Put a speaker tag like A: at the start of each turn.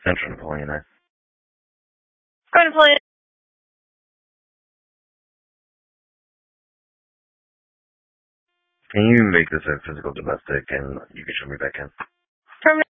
A: Central Napoleon.
B: Go to Napoleon.
A: Can you make this a physical domestic and you can show me back in?
B: Permanent.